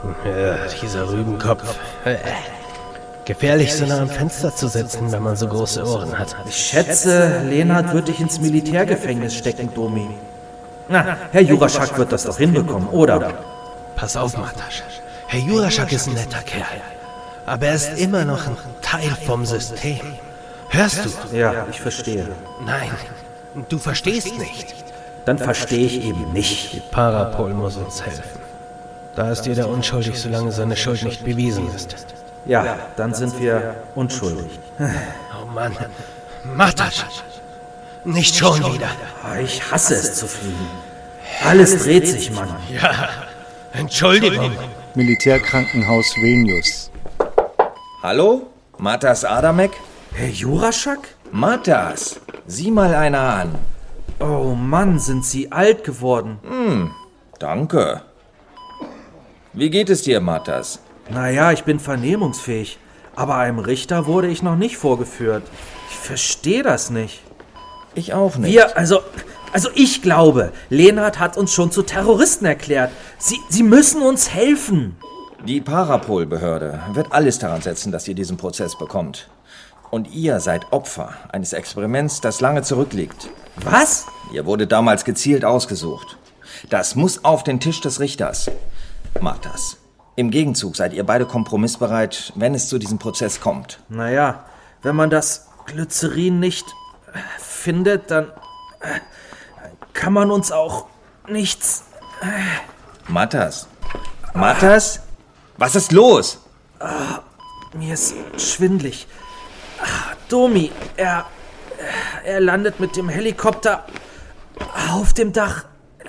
Ja, dieser Rübenkopf. Gefährlich, so nah am Fenster zu sitzen, wenn man so große Ohren hat. Ich schätze, Lenhart wird dich ins Militärgefängnis stecken, Domi. Na, Herr Juraschak wird das doch hinbekommen, oder? Pass auf, Matasch. Herr Juraschak ist ein netter Kerl. Aber er ist immer noch ein Teil vom System. Hörst du? Ja, ich verstehe. Nein, du verstehst nicht. Dann verstehe ich eben nicht. Parapol muss uns helfen. Da ist jeder unschuldig, solange seine Schuld nicht bewiesen ist. Ja, dann sind wir unschuldig. Oh Mann. Matasch! Nicht schon wieder. Ich hasse es zu fliegen. Alles dreht sich, Mann. Ja, Entschuldigung. Militärkrankenhaus Vilnius. Hallo? Matas Adamek? Herr Juraschak? Matas, sieh mal einer an. Oh Mann, sind Sie alt geworden. Danke. Wie geht es dir, Matas? Naja, ich bin vernehmungsfähig. Aber einem Richter wurde ich noch nicht vorgeführt. Ich verstehe das nicht. Ich auch nicht. Also ich glaube, Lenhart hat uns schon zu Terroristen erklärt. Sie müssen uns helfen. Die Parapol-Behörde wird alles daran setzen, dass ihr diesen Prozess bekommt. Und ihr seid Opfer eines Experiments, das lange zurückliegt. Was? Ihr wurde damals gezielt ausgesucht. Das muss auf den Tisch des Richters. Matas, im Gegenzug seid ihr beide kompromissbereit, wenn es zu diesem Prozess kommt. Naja, wenn man das Glycerin nicht findet, dann kann man uns auch nichts... Matas? Matas? Was ist los? Mir ist schwindlig. Domi, er landet mit dem Helikopter auf dem Dach.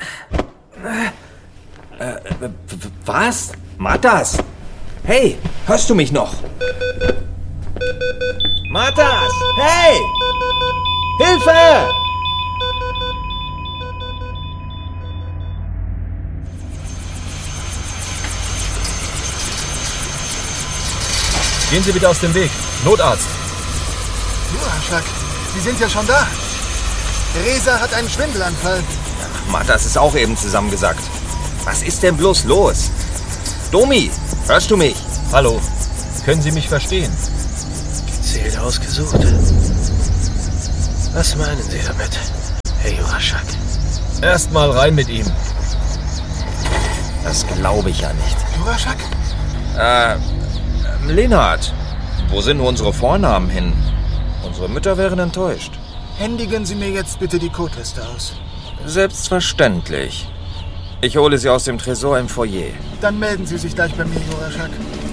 Was? Matas? Hey, hörst du mich noch? Matas! Hey! Hilfe! Gehen Sie bitte aus dem Weg. Notarzt. Juraschak, Sie sind ja schon da. Reza hat einen Schwindelanfall. Matas ist auch eben zusammengesackt. Was ist denn bloß los? Domi, hörst du mich? Hallo. Können Sie mich verstehen? Gezielt ausgesucht. Was meinen Sie damit, Herr Juraschak? Erst mal rein mit ihm. Das glaube ich ja nicht. Juraschak? Lenhart, wo sind unsere Vornamen hin? Unsere Mütter wären enttäuscht. Händigen Sie mir jetzt bitte die Codeliste aus. Selbstverständlich. Ich hole sie aus dem Tresor im Foyer. Dann melden Sie sich gleich bei mir, Juraschak.